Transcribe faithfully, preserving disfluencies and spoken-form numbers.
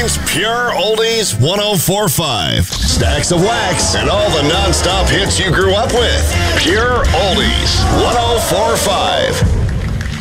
It's Pure Oldies one oh four point five. Stacks of wax and all the non-stop hits you grew up with. Pure Oldies one oh four point five.